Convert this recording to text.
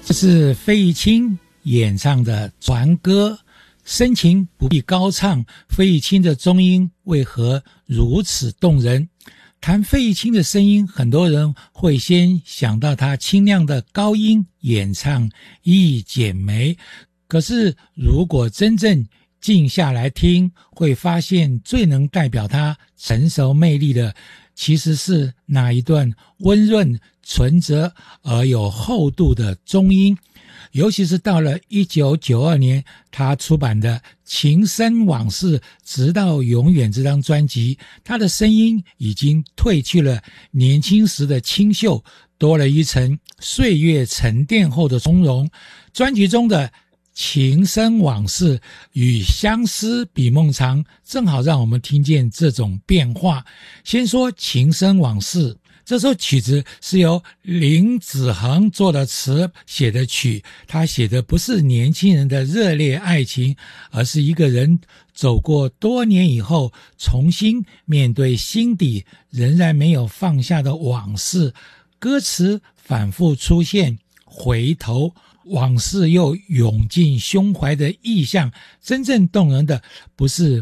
这是费玉清演唱的船歌，深情不必高唱，费玉清的中音为何如此动人？谈费玉清的声音，很多人会先想到他清亮的高音演唱《一剪梅》，可是如果真正静下来听，会发现最能代表他成熟魅力的，其实是那一段温润、纯洁而有厚度的中音。尤其是到了1992年他出版的《情深往事直到永远》这张专辑，他的声音已经褪去了年轻时的清秀，多了一层岁月沉淀后的从容。专辑中的情深往事与相思比梦长，正好让我们听见这种变化。先说情深往事，这首曲子是由林子恒做的词，写的曲。他写的不是年轻人的热烈爱情，而是一个人走过多年以后，重新面对心底仍然没有放下的往事。歌词反复出现回头，往事又涌进胸怀的意象。真正动人的不是